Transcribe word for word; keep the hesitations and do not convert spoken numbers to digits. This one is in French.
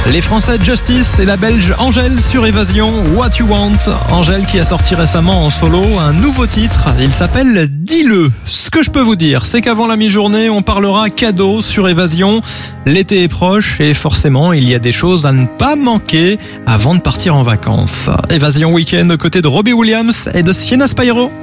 Les Français Justice et la Belge Angèle sur Évasion, What You Want. Angèle qui a sorti récemment en solo un nouveau titre, il s'appelle Dis-le. Ce que je peux vous dire, c'est qu'avant la mi-journée, on parlera cadeaux sur Évasion. L'été est proche et forcément, il y a des choses à ne pas manquer avant de partir en vacances. Évasion Week-end aux côtés de Robbie Williams et de Sienna Spyro.